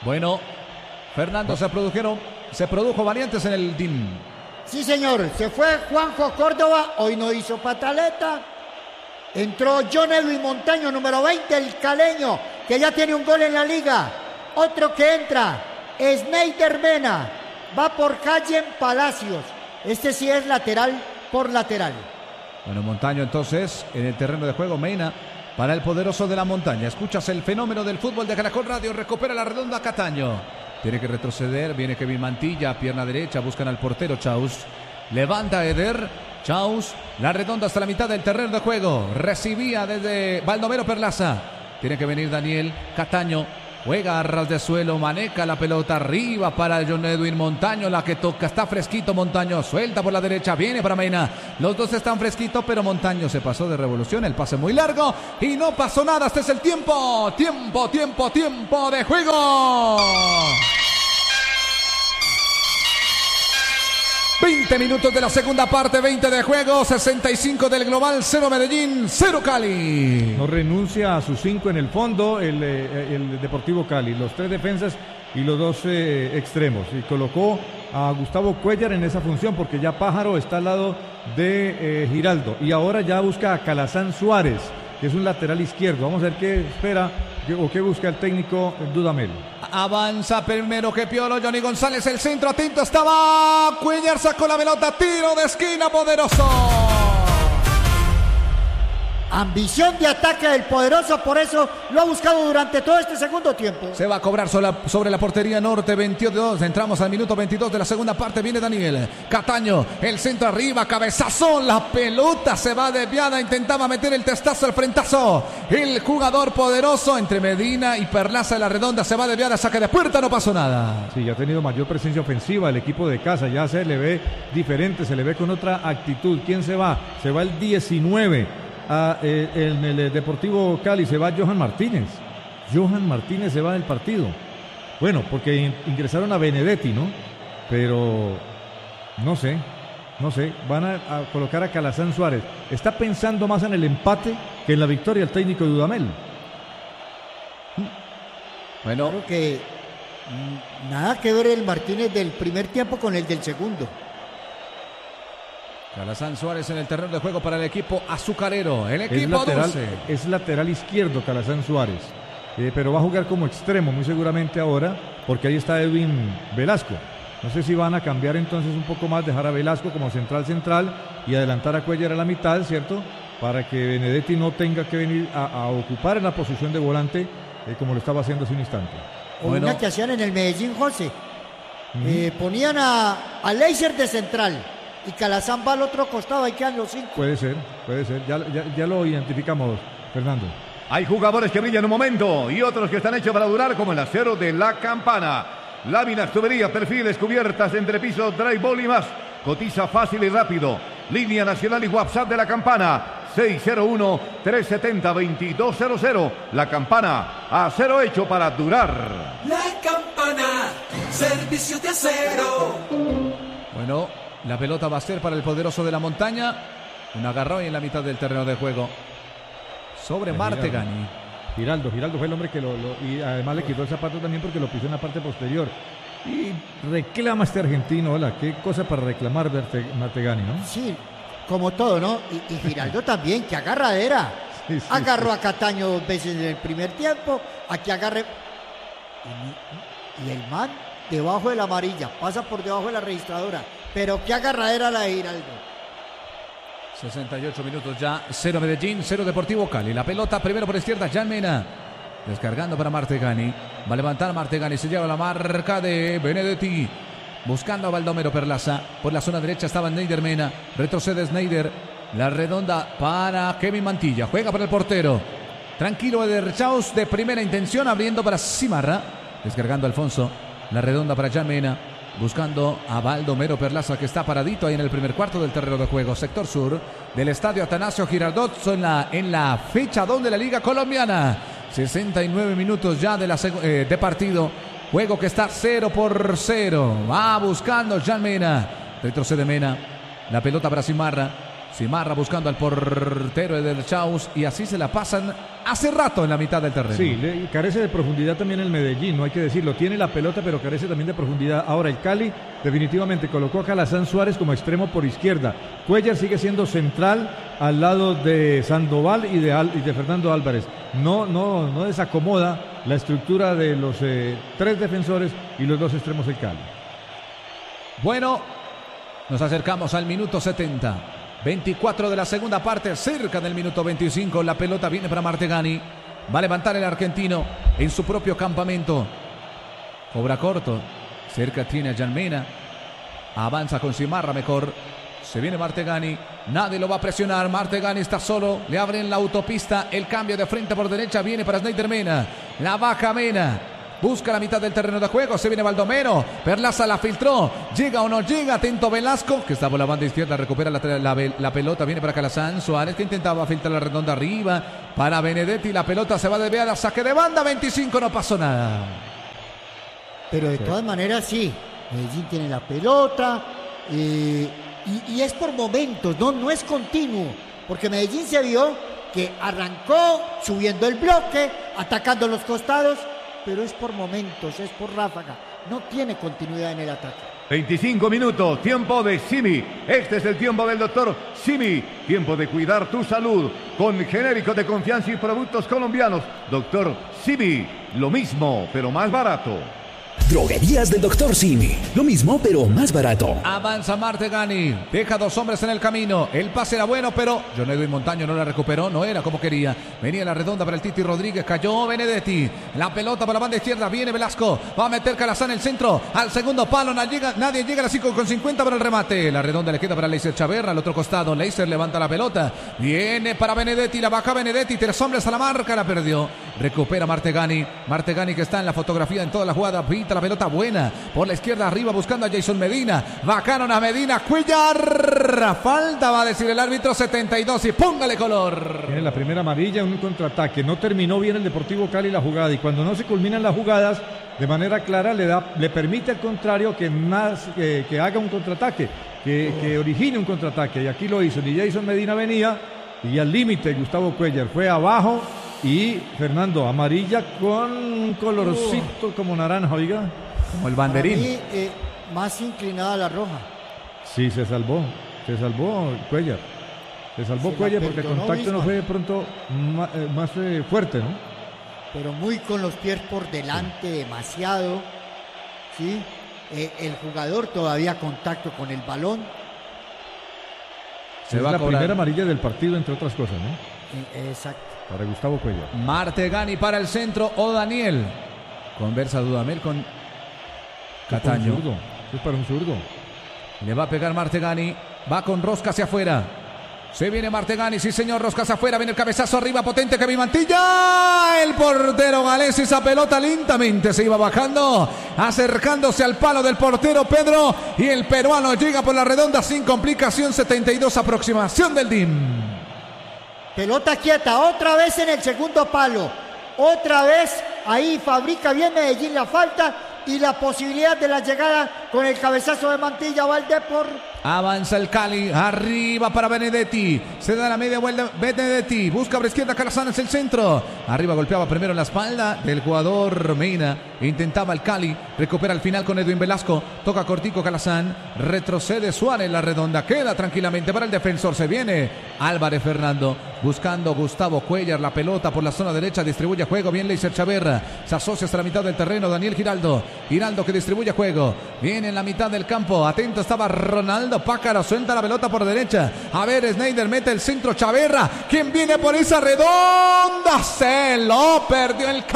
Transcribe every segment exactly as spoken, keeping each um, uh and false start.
Bueno, Fernando, se produjeron, se produjo variantes en el D I M. Sí, señor. Se fue Juanjo Córdoba, hoy no hizo pataleta. Entró John Edwin Montaño, número veinte, el caleño, que ya tiene un gol en la liga. Otro que entra, Sneider Mena, va por Calle Palacios. Este sí es lateral por lateral. Bueno, Montaño entonces en el terreno de juego, Mena para el poderoso de la montaña. Escuchas el fenómeno del fútbol de Caracol Radio. Recupera la redonda Cataño. Tiene que retroceder, viene Kevin Mantilla, pierna derecha, buscan al portero Chaus. Levanta Eder, Chaus, la redonda hasta la mitad del terreno de juego. Recibía desde Baldomero Perlaza. Tiene que venir Daniel Cataño. Juega a ras de suelo, maneja la pelota arriba para John Edwin Montaño, la que toca, está fresquito Montaño, suelta por la derecha, viene para Mena, los dos están fresquitos, pero Montaño se pasó de revolución, el pase muy largo y no pasó nada, este es el tiempo, tiempo, tiempo, tiempo de juego. veinte minutos de la segunda parte, veinte de juego, sesenta y cinco del global, cero Medellín, cero Cali. No renuncia a sus cinco en el fondo el, el Deportivo Cali, los tres defensas y los dos eh, extremos. Y colocó a Gustavo Cuéllar en esa función porque ya Pájaro está al lado de eh, Giraldo. Y ahora ya busca a Calazán Suárez, que es un lateral izquierdo. Vamos a ver qué espera o qué busca el técnico Dudamel. Avanza primero que Piolo, Johnny González, el centro, atento estaba Cuéllar, sacó la pelota, tiro de esquina poderoso. Ambición de ataque del poderoso, por eso lo ha buscado durante todo este segundo tiempo. Se va a cobrar sobre la portería norte, veintidós, entramos al minuto veintidós de la segunda parte, viene Daniel Cataño, el centro arriba, cabezazo, la pelota se va desviada, intentaba meter el testazo, el frentazo, el jugador poderoso entre Medina y Perlaza de la redonda, se va desviada, saque de puerta, no pasó nada. Sí, ya ha tenido mayor presencia ofensiva el equipo de casa, ya se le ve diferente, se le ve con otra actitud. ¿Quién se va? Se va el diecinueve. Ah, eh, en el Deportivo Cali se va Johan Martínez. Johan Martínez se va del partido. Bueno, porque in- ingresaron a Benedetti, ¿no? Pero no sé, no sé. Van a, a colocar a Calazán Suárez. Está pensando más en el empate que en la victoria el técnico de Dudamel. Bueno, creo que mm, nada que ver el Martínez del primer tiempo con el del segundo. Calazán Suárez en el terreno de juego para el equipo azucarero, el equipo es lateral, dulce. Es lateral izquierdo Calazán Suárez, eh, pero va a jugar como extremo muy seguramente ahora, porque ahí está Edwin Velasco. No sé si van a cambiar entonces un poco más, dejar a Velasco como central central y adelantar a Cuéllar a la mitad, ¿cierto? Para que Benedetti no tenga que venir a, a ocupar en la posición de volante eh, como lo estaba haciendo hace un instante. O Bueno. una que hacían en el Medellín, José. Uh-huh. Eh, ponían a, a Leiser de central y Calazán va al otro costado, ahí quedan los cinco. Puede ser, puede ser, ya, ya, ya lo identificamos, Fernando. Hay jugadores que brillan un momento y otros que están hechos para durar, como el acero de La Campana. Láminas, tuberías, perfiles, cubiertas, entrepiso, drywall y más. Cotiza fácil y rápido. Línea nacional y WhatsApp de La Campana. seis cero uno, tres siete cero, dos dos cero cero. La Campana, acero hecho para durar. La Campana, servicio de acero. Bueno, la pelota va a ser para el poderoso de la montaña. Un agarrón en la mitad del terreno de juego. Sobre Martegani. Giraldo, Giraldo fue el hombre que lo, lo y además le quitó el zapato también porque lo pisó en la parte posterior. Y reclama este argentino, hola, qué cosa para reclamar Marte- Martegani, ¿no? Sí, como todo, ¿no? Y, y Giraldo también, que agarradera. Sí, sí, Agarró sí. a Cataño dos veces en el primer tiempo, aquí agarre. Y, y el man debajo de la amarilla, pasa por debajo de la registradora. Pero qué agarradera la de Giraldo. sesenta y ocho minutos ya, cero Medellín, cero Deportivo Cali. La pelota primero por izquierda, Jan Mena. Descargando para Martegani. Va a levantar Martegani, se lleva la marca de Benedetti. Buscando a Baldomero Perlaza. Por la zona derecha estaba Sneider Mena. Retrocede Sneider. La redonda para Kevin Mantilla. Juega para el portero. Tranquilo Eder Chaus de primera intención, abriendo para Cimarra. Descargando Alfonso. La redonda para Jan Mena. Buscando a Baldomero Perlaza, que está paradito ahí en el primer cuarto del terreno de juego, sector sur del estadio Atanasio Girardot, en la, en la fecha dos de la Liga Colombiana. sesenta y nueve minutos ya de, la, eh, de partido. Juego que está cero por cero. Va buscando Jan Mena. Retrocede Mena. La pelota para Cimarra. Cimarra buscando al portero del Chaus y así se la pasan hace rato en la mitad del terreno. Sí, le, carece de profundidad también el Medellín, no hay que decirlo. Tiene la pelota, pero carece también de profundidad. Ahora el Cali definitivamente colocó a Calazán Suárez como extremo por izquierda. Cuellar sigue siendo central al lado de Sandoval y de, Al, y de Fernando Álvarez. No, no, no desacomoda la estructura de los eh, tres defensores y los dos extremos del Cali. Bueno, nos acercamos al minuto setenta. veinticuatro de la segunda parte, cerca del minuto veinticinco. La pelota viene para Martegani. Va a levantar el argentino en su propio campamento. Cobra corto. Cerca tiene a Janmena. Avanza con Cimarra mejor. Se viene Martegani. Nadie lo va a presionar. Martegani está solo. Le abren la autopista. El cambio de frente por derecha viene para Snyder Mena. La baja Mena. Busca la mitad del terreno de juego. Se viene Baldomero. Perlaza la filtró. Llega o no llega. Atento Velasco, que está por la banda izquierda. Recupera la, la, la pelota. Viene para Calazán. Suárez, que intentaba filtrar la redonda arriba. Para Benedetti. La pelota se va a desviar. Saque de banda. veinticinco. No pasó nada. Pero de todas maneras, sí. Medellín tiene la pelota. Eh, y, y es por momentos. No, no es continuo. Porque Medellín se vio que arrancó subiendo el bloque. Atacando los costados. Pero es por momentos, es por ráfaga. No tiene continuidad en el ataque. veinticinco minutos, tiempo de Simi. Este es el tiempo del doctor Simi. Tiempo de cuidar tu salud con genéricos de confianza y productos colombianos. Doctor Simi, lo mismo, pero más barato. Droguerías del doctor Simi. Lo mismo, pero más barato. Avanza Martegani. Deja dos hombres en el camino. El pase era bueno, pero John Edwin Montaño no la recuperó. No era como quería. Venía la redonda para el Titi Rodríguez. Cayó Benedetti. La pelota para la banda izquierda. Viene Velasco. Va a meter Calazán en el centro. Al segundo palo. Nadie llega, nadie llega a las cinco con cincuenta para el remate. La redonda le queda para Leiser Chaverra. Al otro costado. Leiser levanta la pelota. Viene para Benedetti. La baja Benedetti. Tres hombres a la marca. La perdió. Recupera Martegani. Martegani que está en la fotografía en toda la jugada. Pinta la pelota buena por la izquierda arriba buscando a Jason Medina. Bajaron a Medina. Cuellar. Falta va a decir el árbitro. setenta y dos y póngale color. Tiene la primera amarilla, un contraataque. No terminó bien el Deportivo Cali la jugada y cuando no se culminan las jugadas de manera clara le da, le permite al contrario que, más, que, que haga un contraataque, que, que origine un contraataque y aquí lo hizo. Ni Jason Medina venía y al límite Gustavo Cuellar fue abajo. Y Fernando, amarilla con un colorcito uh. como naranja, oiga. Como el banderín. Para mí, eh, más inclinada a la roja. Sí, se salvó. Se salvó Cuellar. Se salvó se Cuellar porque el contacto misma. no fue de pronto más, eh, más eh, fuerte, ¿no? Pero muy con los pies por delante, sí. demasiado. ¿Sí? Eh, el jugador todavía contacto con el balón. Se es va la primera amarilla del partido, entre otras cosas, ¿no? Eh, exacto. Para Gustavo Cuellar. Martegani para el centro o Daniel. Conversa Dudamel con Cataño. Es para un zurdo. Es para un zurdo. Le va a pegar Martegani. Va con rosca hacia afuera. Se viene Martegani, sí señor, rosca hacia afuera. Viene el cabezazo arriba, potente Kevin Mantilla. El portero galés, esa pelota lentamente se iba bajando, acercándose al palo del portero Pedro. Y el peruano llega por la redonda sin complicación. setenta y dos, aproximación del D I M. Pelota quieta, otra vez en el segundo palo. Otra vez ahí fabrica bien Medellín la falta y la posibilidad de la llegada con el cabezazo de Mantilla Valdepor. Avanza el Cali, arriba para Benedetti. Se da la media vuelta Benedetti. Busca por izquierda Calazán, es el centro. Arriba golpeaba primero en la espalda del jugador Mena. Intentaba el Cali, recupera al final con Edwin Velasco. Toca cortico Calazán, retrocede Suárez la redonda. Queda tranquilamente para el defensor. Se viene Álvarez Fernando. Buscando Gustavo Cuellar, la pelota por la zona derecha, distribuye juego, bien Leiser Chaverra, se asocia hasta la mitad del terreno, Daniel Giraldo, Giraldo que distribuye juego, viene en la mitad del campo, atento estaba Ronaldo Pácaro, suelta la pelota por derecha, a ver Snyder mete el centro, Chaverra, quien viene por esa redonda, se lo perdió el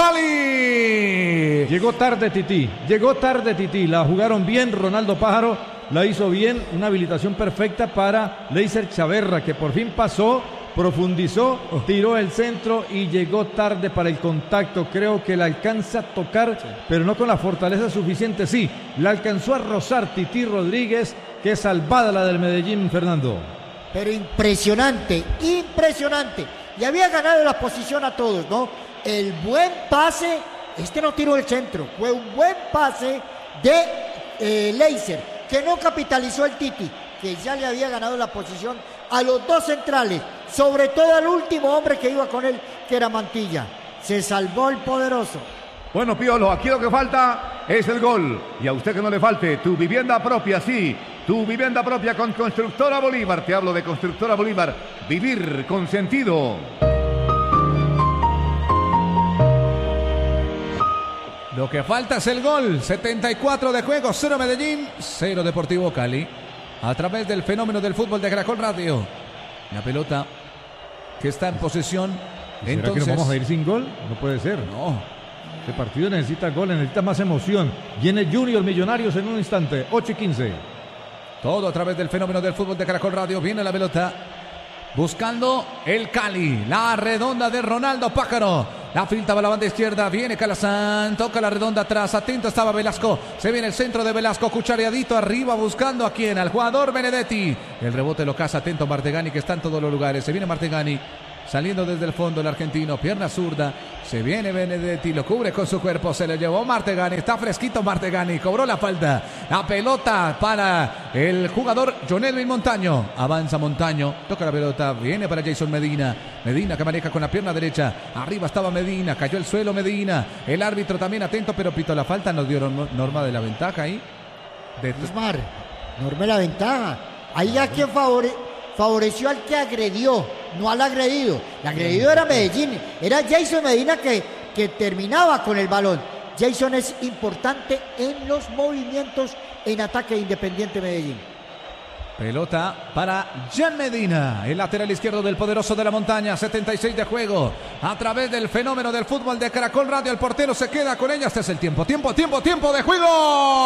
Cali. Llegó tarde Tití, llegó tarde Tití, la jugaron bien, Ronaldo Pájaro la hizo bien, una habilitación perfecta para Leiser Chaverra, que por fin pasó, profundizó, tiró el centro y llegó tarde para el contacto. Creo que la alcanza a tocar, sí. pero no con la fortaleza suficiente. Sí, la alcanzó a rozar Tití Rodríguez. Qué salvada la del Medellín, Fernando. Pero impresionante, impresionante. Y había ganado la posición a todos, ¿no? El buen pase, este no tiró el centro, fue un buen pase de eh, Leiser, que no capitalizó el Titi, que ya le había ganado la posición a los dos centrales, sobre todo al último hombre que iba con él, que era Mantilla. Se salvó el poderoso. Bueno, Piolo, aquí lo que falta es el gol. Y a usted que no le falte tu vivienda propia, sí. Tu vivienda propia con Constructora Bolívar. Te hablo de Constructora Bolívar. Vivir con sentido. Lo que falta es el gol. setenta y cuatro de juego. cero Medellín, cero Deportivo Cali. A través del fenómeno del fútbol de Caracol Radio. La pelota que está en posesión. ¿Será Entonces, que nos vamos a ir sin gol? No puede ser. No. Este partido necesita goles, necesita más emoción. Viene Junior Millonarios en un instante. ocho y quince. Todo a través del fenómeno del fútbol de Caracol Radio. Viene la pelota. Buscando el Cali. La redonda de Ronaldo Pájaro. La filtra para la banda izquierda. Viene Calazán. Toca la redonda atrás. Atento estaba Velasco. Se viene el centro de Velasco. Cuchareadito arriba. Buscando a quién. Al jugador Benedetti. El rebote lo caza. Atento Martegani, que está en todos los lugares. Se viene Martegani. Saliendo desde el fondo el argentino, pierna zurda, se viene Benedetti, lo cubre con su cuerpo, se le llevó Martegani, está fresquito Martegani, cobró la falta, la pelota para el jugador John Edwin Montaño, avanza Montaño, toca la pelota, viene para Jason Medina, Medina que maneja con la pierna derecha, arriba estaba Medina, cayó el suelo Medina, el árbitro también atento, pero pitó la falta, nos dieron norma de la ventaja ahí. De Ismar, norma de la ventaja, ahí a quien favorece. Favoreció al que agredió, no al agredido. El agredido era Medellín, era Jason Medina que, que terminaba con el balón. Jason es importante en los movimientos en ataque de Independiente Medellín. Pelota para Jan Medina, el lateral izquierdo del poderoso de la montaña, setenta y seis de juego. A través del fenómeno del fútbol de Caracol Radio, el portero se queda con ella. Este es el tiempo, tiempo, tiempo, tiempo de juego.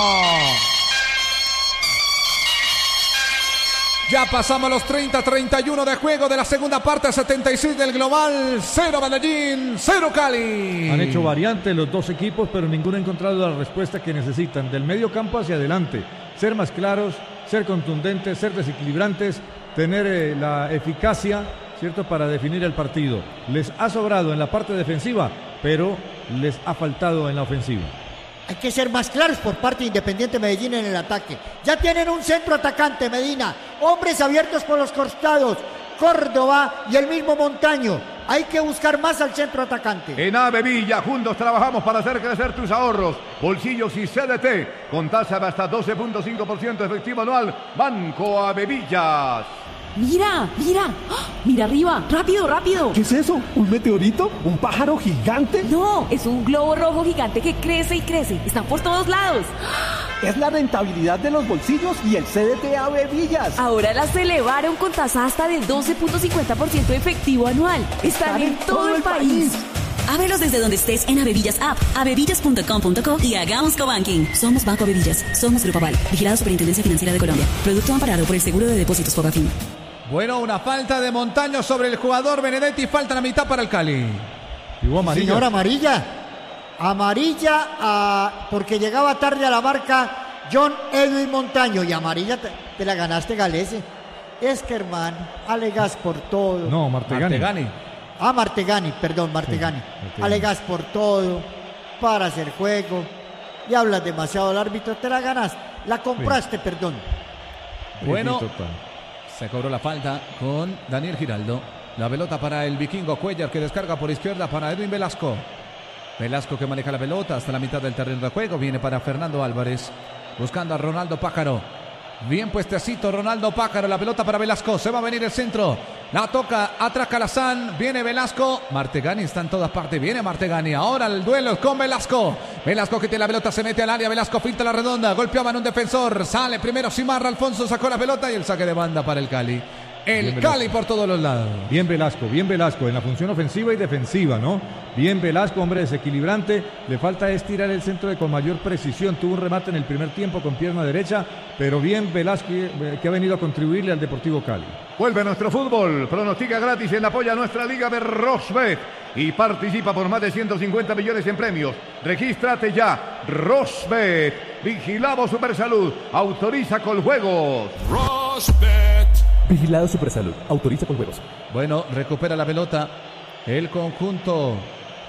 Ya pasamos los treinta, treinta y uno de juego de la segunda parte, setenta y seis del global, cero Medellín, cero Cali. Han hecho variantes los dos equipos, pero ninguno ha encontrado la respuesta que necesitan. Del medio campo hacia adelante, ser más claros, ser contundentes, ser desequilibrantes, tener eh, la eficacia, ¿cierto?, para definir el partido. Les ha sobrado en la parte defensiva, pero les ha faltado en la ofensiva. Hay que ser más claros por parte de Independiente Medellín en el ataque. Ya tienen un centro atacante, Medina. Hombres abiertos por los costados. Córdoba y el mismo Montaño. Hay que buscar más al centro atacante. En Avevilla, juntos trabajamos para hacer crecer tus ahorros, bolsillos y C D T. Con tasa de hasta doce punto cinco por ciento efectivo anual. Banco Avevillas. Mira, mira, ¡oh! Mira arriba, rápido, rápido. ¿Qué es eso? ¿Un meteorito? ¿Un pájaro gigante? No, es un globo rojo gigante que crece y crece. Están por todos lados. Es la rentabilidad de los bolsillos y el C D T Avevillas. Ahora las elevaron con tasa hasta del doce punto cincuenta por ciento efectivo anual. Están, Están en, en todo, todo el país. país. Ábrelos desde donde estés en Avevillas App, avevillas punto com punto co y hagamos cobanking. Somos Banco Avevillas, somos Grupo Aval, vigilado Superintendencia Financiera de Colombia. Producto amparado por el Seguro de Depósitos Fogafín. Bueno, una falta de Montaño sobre el jugador Benedetti, falta la mitad para el Cali. Y amarilla. Señor, amarilla. Amarilla a, porque llegaba tarde a la marca John Edwin Montaño. Y amarilla te, te la ganaste, Galese. Es que, hermano, alegas por todo. No, Martegani. Martegani. Ah, Martegani, perdón, Martegani. Sí, Martegani. Alegas por todo, para hacer juego. Y hablas demasiado al árbitro, te la ganaste. La compraste, sí. Perdón. Bueno, se cobró la falta con Daniel Giraldo. La pelota para el vikingo Cuellar, que descarga por izquierda para Edwin Velasco. Velasco que maneja la pelota hasta la mitad del terreno de juego. Viene para Fernando Álvarez, buscando a Ronaldo Pájaro. Bien puestecito Ronaldo Pájaro, la pelota para Velasco, se va a venir el centro, la toca atrás Calazán, viene Velasco, Martegani está en todas partes, viene Martegani, ahora el duelo con Velasco, Velasco que tiene la pelota, se mete al área, Velasco finta la redonda, golpeaba en un defensor, sale primero Simarra, Alfonso sacó la pelota y el saque de banda para el Cali. El Cali por todos los lados. Bien Velasco, bien Velasco en la función ofensiva y defensiva, ¿no? Bien Velasco, hombre desequilibrante. Le falta estirar el centro de con mayor precisión. Tuvo un remate en el primer tiempo con pierna derecha, pero bien Velasco que ha venido a contribuirle al Deportivo Cali. Vuelve nuestro fútbol. Pronostica gratis en apoyo a nuestra liga de Rosbet y participa por más de ciento cincuenta millones en premios. Regístrate ya. Rosbet. Vigilado Supersalud. Autoriza con juegos. Rosbet. Vigilado Supersalud, autoriza con juegos. Bueno, recupera la pelota el conjunto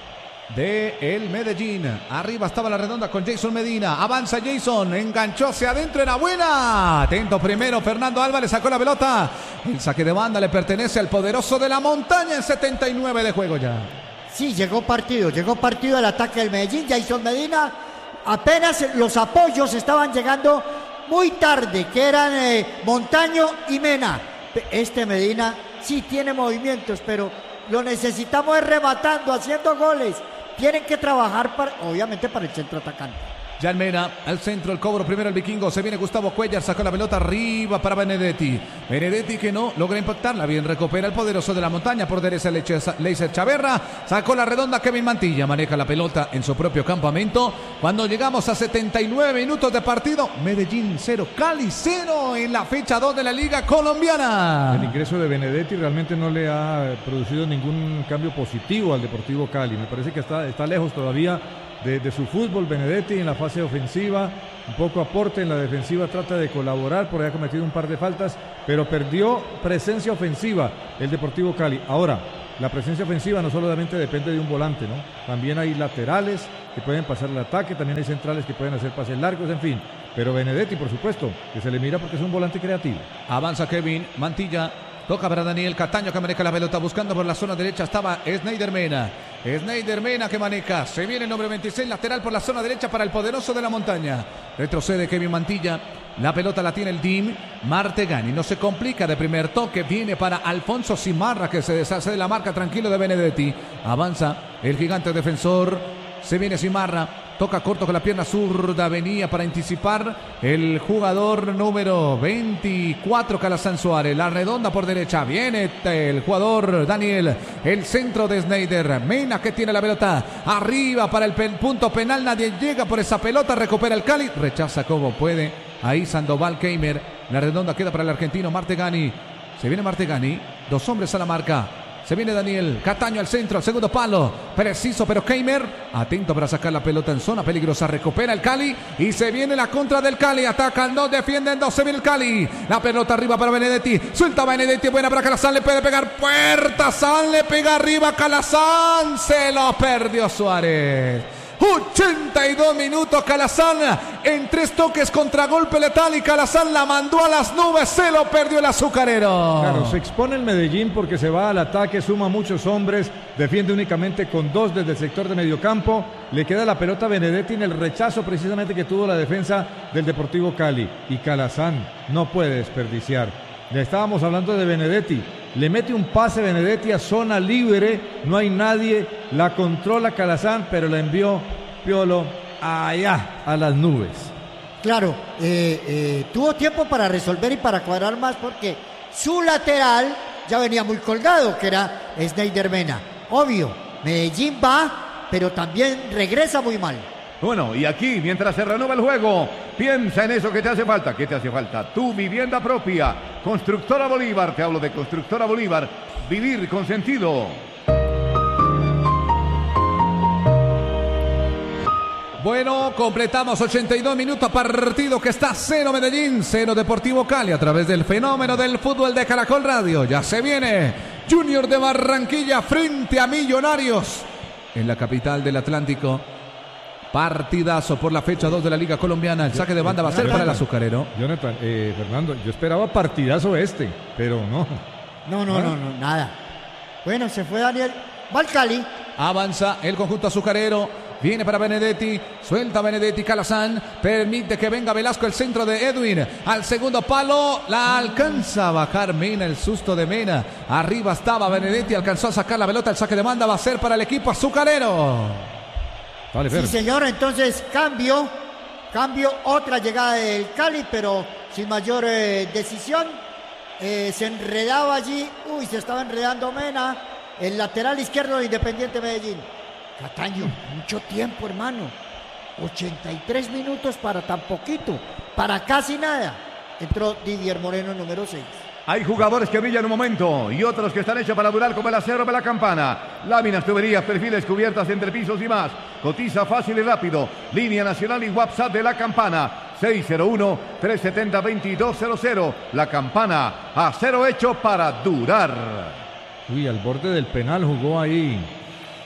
de el Medellín. Arriba estaba la redonda con Jason Medina. Avanza Jason, enganchó hacia adentro, era buena. Atento primero, Fernando Álvarez sacó la pelota. El saque de banda le pertenece al poderoso de la montaña en setenta y nueve de juego ya. Sí, llegó partido, llegó partido el ataque del Medellín. Jason Medina, apenas los apoyos estaban llegando muy tarde, que eran eh, Montaño y Mena. Este Medina sí tiene movimientos, pero lo necesitamos es rematando, haciendo goles. Tienen que trabajar, para, obviamente, para el centro atacante. Jan Mena, al centro, el cobro primero el vikingo, se viene Gustavo Cuellar, sacó la pelota arriba para Benedetti. Benedetti que no logra impactarla, bien recupera el poderoso de la montaña, por derecha Leiser Chaverra, sacó la redonda Kevin Mantilla, maneja la pelota en su propio campamento. Cuando llegamos a setenta y nueve minutos de partido, Medellín cero, Cali cero en la fecha dos de la Liga Colombiana. El ingreso de Benedetti realmente no le ha producido ningún cambio positivo al Deportivo Cali, me parece que está, está lejos todavía De, de su fútbol. Benedetti en la fase ofensiva, un poco aporte en la defensiva, trata de colaborar, por ahí ha cometido un par de faltas, pero perdió presencia ofensiva el Deportivo Cali. Ahora, la presencia ofensiva no solamente depende de un volante, ¿no? También hay laterales que pueden pasar el ataque, también hay centrales que pueden hacer pases largos, en fin. Pero Benedetti, por supuesto, que se le mira porque es un volante creativo. Avanza Kevin Mantilla. Toca para Daniel Cataño que maneja la pelota buscando por la zona derecha. Estaba Snyder Mena. Snyder Mena que maneja. Se viene el número veintiséis lateral por la zona derecha para el poderoso de la montaña. Retrocede Kevin Mantilla. La pelota la tiene el D I M. Martegani no se complica de primer toque. Viene para Alfonso Cimarra que se deshace de la marca tranquilo de Benedetti. Avanza el gigante defensor. Se viene Cimarra. Toca corto con la pierna zurda, venía para anticipar el jugador número veinticuatro, Calazán Suárez. La redonda por derecha, viene el jugador Daniel, el centro de Snyder. Mena que tiene la pelota arriba para el pen, punto penal, nadie llega por esa pelota, recupera el Cali, rechaza como puede. Ahí Sandoval Keimer, la redonda queda para el argentino Martegani. Se viene Martegani, dos hombres a la marca. Se viene Daniel Cataño al centro, al segundo palo. Preciso, pero Keimer atento para sacar la pelota en zona peligrosa. Recupera el Cali y se viene la contra del Cali. Atacan dos, defienden dos. Se viene el Cali. La pelota arriba para Benedetti. Suelta Benedetti. Buena para Calazán. Le puede pegar Puerta. San le pega arriba Calazán. Se lo perdió Suárez. ochenta y dos minutos Calazán en tres toques, contragolpe letal y Calazán la mandó a las nubes, se lo perdió el azucarero. Claro, se expone el Medellín porque se va al ataque, suma muchos hombres, defiende únicamente con dos desde el sector de mediocampo, le queda la pelota a Benedetti en el rechazo precisamente que tuvo la defensa del Deportivo Cali y Calazán no puede desperdiciar. Le estábamos hablando de Benedetti. Le mete un pase Benedetti a zona libre, no hay nadie, la controla Calazán, pero la envió Piolo allá, a las nubes. Claro, eh, eh, tuvo tiempo para resolver y para cuadrar más porque su lateral ya venía muy colgado, que era Snyder Mena. Obvio, Medellín va, pero también regresa muy mal. Bueno, y aquí, mientras se renueva el juego, piensa en eso que te hace falta. ¿Qué te hace falta? Tu vivienda propia. Constructora Bolívar, te hablo de Constructora Bolívar. Vivir con sentido. Bueno, completamos ochenta y dos minutos, partido que está cero Medellín, cero Deportivo Cali a través del fenómeno del fútbol de Caracol Radio. Ya se viene Junior de Barranquilla frente a Millonarios en la capital del Atlántico. Partidazo por la fecha dos de la Liga Colombiana. El saque de banda va a ser para el azucarero. Jonathan, eh, Fernando, yo esperaba partidazo este, pero no. No, no, no, no, nada. Bueno, se fue Daniel. Va el Cali. Avanza el conjunto azucarero. Viene para Benedetti. Suelta Benedetti. Calazán. Permite que venga Velasco, el centro de Edwin. Al segundo palo. La alcanza a bajar Mena. El susto de Mena. Arriba estaba Benedetti. Alcanzó a sacar la pelota. El saque de banda va a ser para el equipo azucarero. Vale, sí, señor, entonces cambio, cambio, otra llegada del Cali, pero sin mayor eh, decisión. Eh, se enredaba allí, uy, se estaba enredando Mena, el lateral izquierdo de Independiente Medellín. Cataño, mucho tiempo, hermano. ochenta y tres minutos para tan poquito, para casi nada. Entró Didier Moreno, número seis. Hay jugadores que brillan un momento y otros que están hechos para durar como el acero de la campana. Láminas, tuberías, perfiles, cubiertas, entrepisos y más. Cotiza fácil y rápido. Línea nacional y WhatsApp de la campana. seis cero uno, tres siete cero, dos dos cero cero. La campana, acero hecho para durar. Uy, al borde del penal jugó ahí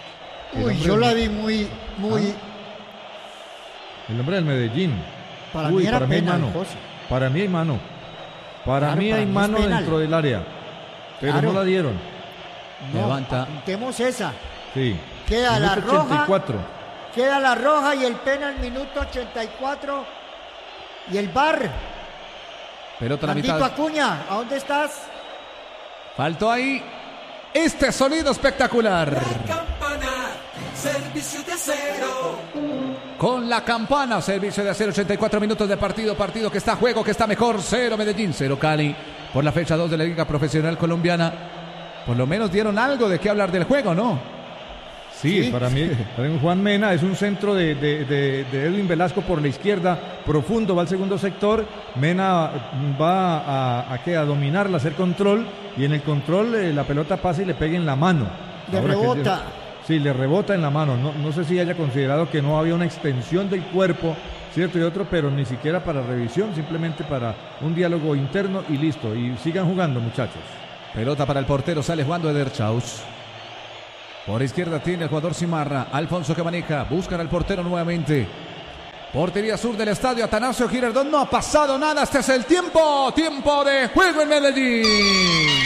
Uy, yo la vi muy, muy... Ah, el hombre del Medellín. Para Uy, mí era para mí hay penal, mano. José. Para mí hay mano. Para Claro, mí para hay mí es mano penal. dentro del área. Pero Claro. no la dieron. No, Levanta. apuntemos esa. Sí. Queda la Minuto roja. ochenta y cuatro. Queda la roja y el penal minuto ochenta y cuatro. Y el bar. Pelota a la Maldito mitad. Acuña, ¿a dónde estás? Faltó ahí este sonido espectacular. La campana, servicio de acero. Con la campana, servicio de acero, ochenta y cuatro minutos de partido, partido que está a juego, que está mejor, cero Medellín, cero Cali, por la fecha dos de la Liga Profesional Colombiana. Por lo menos dieron algo de qué hablar del juego, ¿no? Sí, Sí. para mí, para mí Juan Mena es un centro de, de- de- de Edwin Velasco por la izquierda, profundo, va al segundo sector. Mena va a, a, ¿qué? a dominarla, a hacer control, y en el control eh, la pelota pasa y le pega en la mano. Le Ahora que- rebota. sí, le rebota en la mano. No, no sé si haya considerado que no había una extensión del cuerpo, cierto y otro, pero ni siquiera para revisión, simplemente para un diálogo interno y listo. Y sigan jugando, muchachos. Pelota para el portero, sale jugando Eder Chaus. Por izquierda tiene el jugador Cimarra, Alfonso que maneja, buscan al portero nuevamente. Portería sur del estadio, Atanasio Girardot, no ha pasado nada, este es el tiempo, tiempo de juego en Medellín.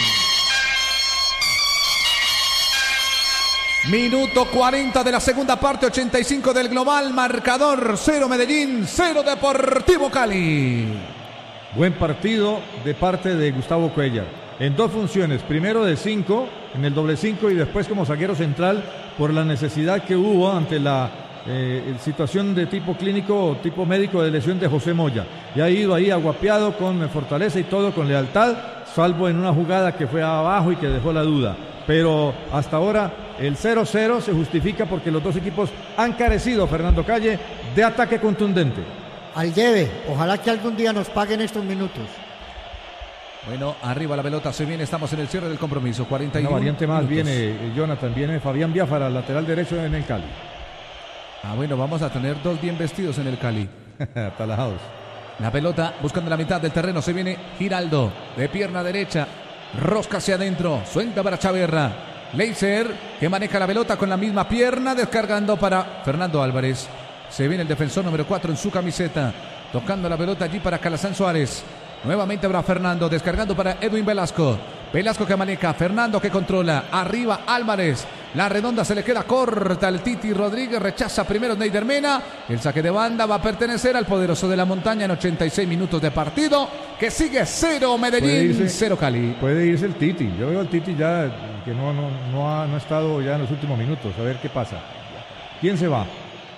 Minuto cuarenta de la segunda parte, ochenta y cinco del global, marcador cero Medellín, cero Deportivo Cali. Buen partido de parte de Gustavo Cuellar. En dos funciones, primero de cinco, en el doble cinco, y después como zaguero central por la necesidad que hubo ante la eh, situación de tipo clínico o tipo médico de lesión de José Moya. Y ha ido ahí aguapeado con fortaleza y todo, con lealtad, salvo en una jugada que fue abajo y que dejó la duda. Pero hasta ahora el cero cero se justifica porque los dos equipos han carecido, Fernando Calle, de ataque contundente. Al lleve. Ojalá que algún día nos paguen estos minutos. Bueno, arriba la pelota, se viene, estamos en el cierre del compromiso, cuarenta y uno Una variante más minutos. viene eh, Jonathan, viene Fabián Biafara, lateral derecho en el Cali. Ah, bueno, vamos a tener dos bien vestidos en el Cali. Talajados. La pelota buscando la mitad del terreno, se viene Giraldo, de pierna derecha, rosca hacia adentro, suelta para Chaverra. Leiser, que maneja la pelota con la misma pierna, descargando para Fernando Álvarez. Se viene el defensor número cuatro en su camiseta, tocando la pelota allí para Calazán Suárez. Nuevamente para Fernando, descargando para Edwin Velasco. Velasco que maneja, Fernando que controla. Arriba Álvarez. La redonda se le queda corta al Titi Rodríguez. Rechaza primero Neider Mena. El saque de banda va a pertenecer al poderoso de la montaña en ochenta y seis minutos de partido. Que sigue cero Medellín, cero Cali. Puede irse el Titi. Yo veo al Titi ya que no, no, no, ha, no ha estado ya en los últimos minutos. A ver qué pasa. ¿Quién se va?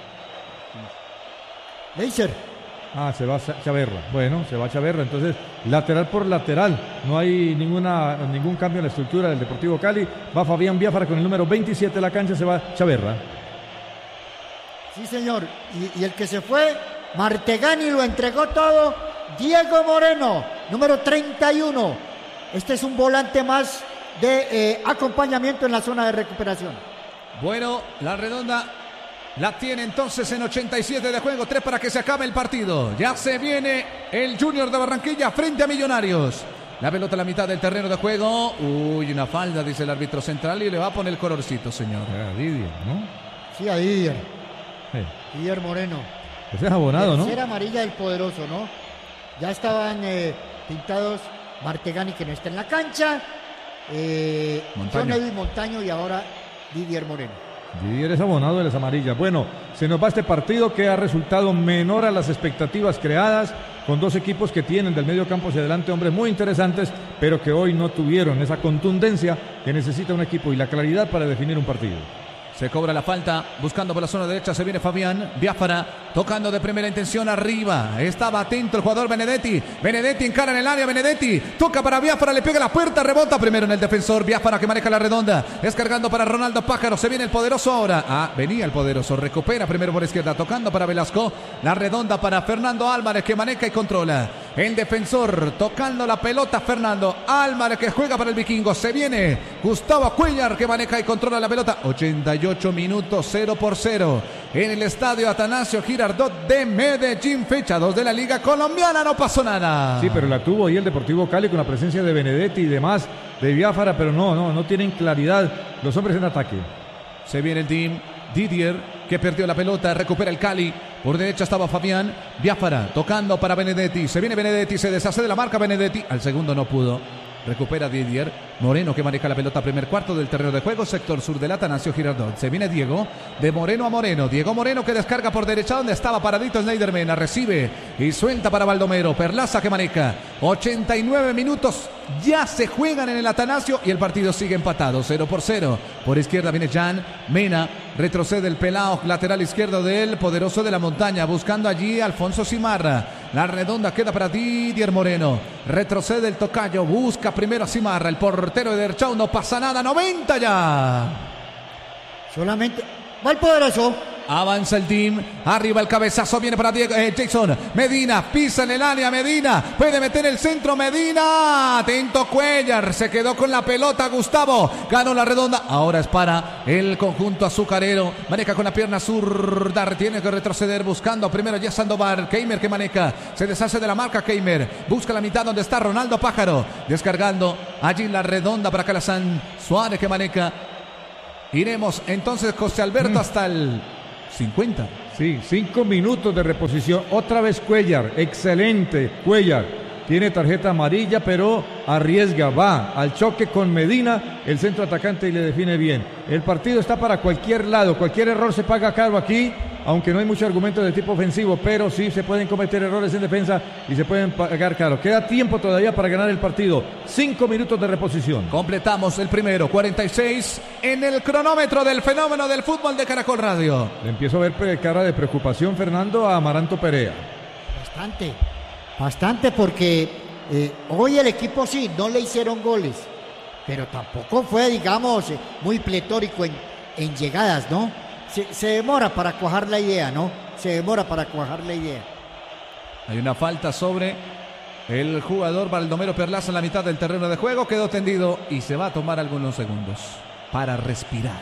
Leiser. Ah, se va Chaverra. Bueno, se va Chaverra. Entonces, lateral por lateral. No hay ninguna, ningún cambio en la estructura del Deportivo Cali. Va Fabián Biafara con el número veintisiete de la cancha. Se va Chaverra. Sí, señor. Y, y el que se fue, Martegani, lo entregó todo. Diego Moreno, número treinta y uno. Este es un volante más de eh, acompañamiento en la zona de recuperación. Bueno, la redonda la tiene entonces en ochenta y siete de juego, tres para que se acabe el partido. Ya se viene el Junior de Barranquilla frente a Millonarios. La pelota a la mitad del terreno de juego. Uy, una falda, dice el árbitro central, y le va a poner el colorcito, señor. A Didier, ¿no? Sí, a Didier. Sí. Didier Moreno. Ese es abonado, ¿no? Tercera amarilla del poderoso, ¿no? Ya estaban eh, pintados Martegani, que no está en la cancha. Eh, Montaño. John Edwin Montaño y ahora Didier Moreno. Didier es abonado de las amarillas. Bueno, se nos va este partido que ha resultado menor a las expectativas creadas, con dos equipos que tienen del medio campo hacia adelante hombres muy interesantes, pero que hoy no tuvieron esa contundencia que necesita un equipo y la claridad para definir un partido. Se cobra la falta, buscando por la zona derecha, se viene Fabián Biafara, tocando de primera intención arriba. Estaba atento el jugador Benedetti. Benedetti encara en el área, Benedetti toca para Biafara, le pega la puerta, rebota primero en el defensor. Biafara que maneja la redonda, descargando para Ronaldo Pájaro. Se viene el poderoso ahora. Ah, venía el poderoso, recupera primero por izquierda, tocando para Velasco. La redonda para Fernando Álvarez que maneja y controla. El defensor tocando la pelota, Fernando Álvarez que juega para el Vikingo. Se viene Gustavo Cuellar que maneja y controla la pelota. ochenta y ocho minutos, cero por cero. En el estadio Atanasio Girardot de Medellín, fecha dos de la Liga Colombiana. No pasó nada. Sí, pero la tuvo ahí el Deportivo Cali con la presencia de Benedetti y demás, de Biafara, pero no, no, no tienen claridad los hombres en ataque. Se viene el team Didier, que perdió la pelota, recupera el Cali. Por derecha estaba Fabián Biafara, tocando para Benedetti. Se viene Benedetti, se deshace de la marca Benedetti. Al segundo no pudo. Recupera Didier. Moreno, que maneja la pelota, primer cuarto del terreno de juego, sector sur del Atanasio Girardot. Se viene Diego, de Moreno a Moreno. Diego Moreno, que descarga por derecha donde estaba paradito Snyder Mena. Recibe y suelta para Baldomero. Perlaza, que maneja. ochenta y nueve minutos ya se juegan en el Atanasio y el partido sigue empatado, cero por cero. Por izquierda viene Jan Mena. Retrocede el pelao, lateral izquierdo del poderoso de la montaña, buscando allí a Alfonso Simarra. La redonda queda para Didier Moreno. Retrocede el tocayo, busca primero a Simarra. El portero de Derchau, no pasa nada, noventa ya. Solamente va el poderoso. Avanza el team, arriba el cabezazo, viene para Diego, eh, Jason Medina, pisa en el área, Medina, puede meter el centro, Medina, atento Cuellar, se quedó con la pelota Gustavo, ganó la redonda, ahora es para el conjunto azucarero, maneja con la pierna zurda, tiene que retroceder buscando primero ya Sandoval, Keimer que maneja, se deshace de la marca Keimer, busca la mitad donde está Ronaldo Pájaro, descargando allí la redonda para Calazán, Suárez que maneja, iremos entonces José Alberto hasta el cincuenta. Sí, cinco minutos de reposición. Otra vez Cuellar. Excelente Cuellar. Tiene tarjeta amarilla, pero arriesga. Va al choque con Medina, el centro atacante, y le define bien. El partido está para cualquier lado. Cualquier error se paga caro aquí, aunque no hay mucho argumento de tipo ofensivo, pero sí se pueden cometer errores en defensa y se pueden pagar caro. Queda tiempo todavía para ganar el partido. Cinco minutos de reposición. Completamos el primero, cuarenta y seis en el cronómetro del fenómeno del fútbol de Caracol Radio. Le empiezo a ver cara de preocupación, Fernando, a Amaranto Perea. Bastante, bastante porque eh, hoy el equipo sí, no le hicieron goles, pero tampoco fue, digamos, muy pletórico en, en llegadas, ¿no? Se, se demora para cuajar la idea, ¿no? Se demora para cuajar la idea. Hay una falta sobre el jugador Baldomero Perlaza en la mitad del terreno de juego. Quedó tendido y se va a tomar algunos segundos para respirar.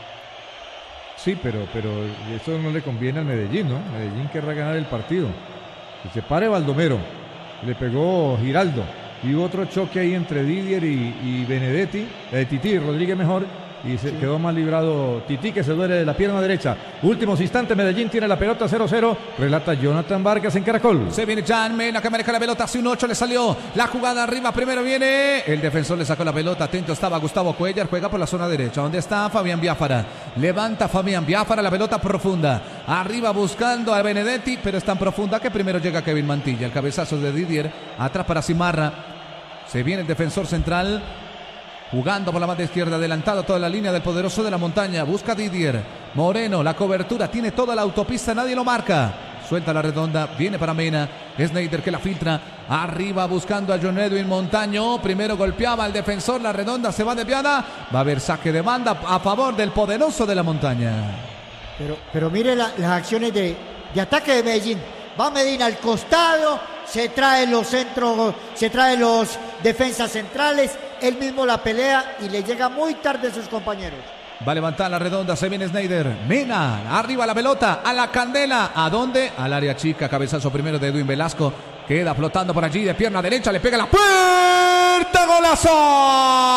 Sí, pero, pero eso no le conviene al Medellín, ¿no? Medellín querrá ganar el partido. Que se pare Baldomero. Le pegó Giraldo. Y hubo otro choque ahí entre Didier y, y Benedetti. Eh, Titi, Rodríguez mejor. Y se sí. quedó mal librado Titi, que se duele de la pierna derecha. Últimos instantes, Medellín tiene la pelota cero cero. Relata Jonathan Vargas en Caracol. Se viene Jan Mena, que maneja la pelota. Hace un ocho, le salió la jugada arriba. Primero viene el defensor, le sacó la pelota. Atento estaba Gustavo Cuellar. Juega por la zona derecha. ¿Dónde está Fabián Biafara? Levanta Fabián Biafara la pelota profunda. Arriba buscando a Benedetti, pero es tan profunda que primero llega Kevin Mantilla. El cabezazo de Didier. Atrás para Simarra. Se viene el defensor central. Jugando por la banda izquierda, adelantado toda la línea del poderoso de la montaña. Busca Didier. Moreno, la cobertura, tiene toda la autopista, nadie lo marca. Suelta la redonda, viene para Mena. Snyder que la filtra. Arriba buscando a John Edwin Montaño. Primero golpeaba al defensor, la redonda se va desviada. Va a haber saque de banda a favor del poderoso de la montaña. Pero, pero mire la, las acciones de, de ataque de Medellín. Va Medina al costado, se traen los centros, se traen los defensas centrales. Él mismo la pelea y le llega muy tarde a sus compañeros. Va a levantar la redonda, se viene Snyder. Mena, arriba la pelota, a la candela. ¿A dónde? Al área chica, cabezazo primero de Edwin Velasco. Queda flotando por allí de pierna derecha, le pega la puerta, golazo.